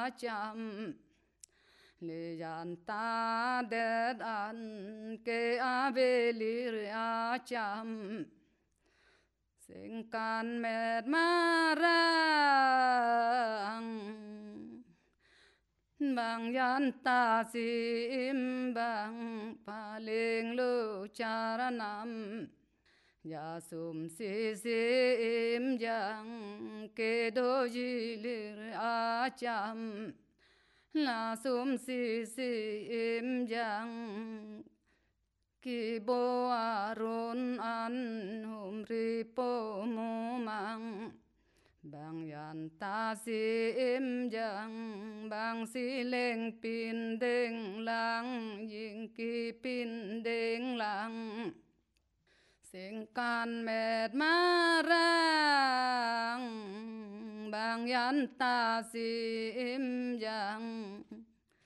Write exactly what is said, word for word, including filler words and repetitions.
a chăm lê yan ta đét an kê a về lì a chăm sinh can mệt ma rang bang yan ta sim bang paling lu charanam ya sum si sim jang ke do ji lir a cham la sum si sim jang ki bo arun an hum ri po mu mang bang yan ta sim jang bang si leng pin deng lang ying ki pin deng lang sinh can mệt ma rang bang yan ta sim jang